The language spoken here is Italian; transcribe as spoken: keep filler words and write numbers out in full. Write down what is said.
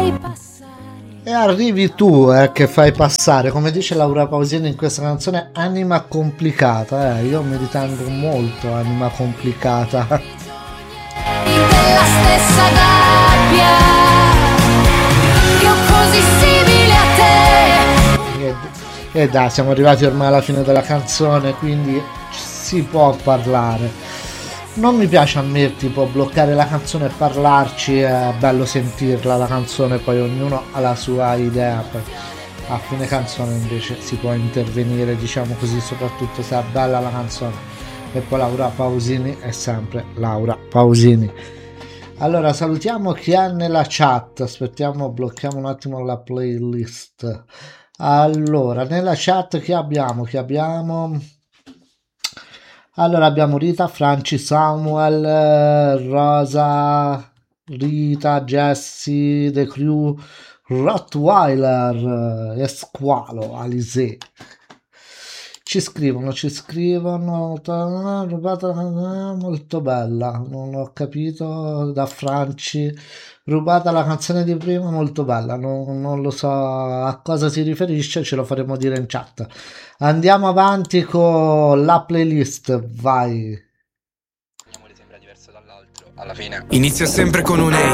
E arrivi tu eh, che fai passare, come dice Laura Pausini in questa canzone, anima complicata. Eh, io mi ritengo molto anima complicata. Della stessa gabbia, io così simile a te. E, e dai, siamo arrivati ormai alla fine della canzone, quindi si può parlare. Non mi piace a me tipo bloccare la canzone e parlarci, è bello sentirla la canzone, poi ognuno ha la sua idea, poi a fine canzone invece si può intervenire, diciamo così, soprattutto se è bella la canzone. E poi Laura Pausini è sempre Laura Pausini. Allora salutiamo chi è nella chat, aspettiamo, blocchiamo un attimo la playlist. Allora nella chat chi abbiamo? Chi abbiamo? Allora abbiamo Rita, Franci, Samuel, Rosa, Rita, Jessie, The Crew, Rottweiler e Squalo, Alizé. Ci scrivono, ci scrivono, rubata, molto bella, non ho capito, da Franci, rubata la canzone di prima, molto bella, non, non lo so a cosa si riferisce, ce lo faremo dire in chat. Andiamo avanti con la playlist, vai. Alla fine inizia sempre con un ehi,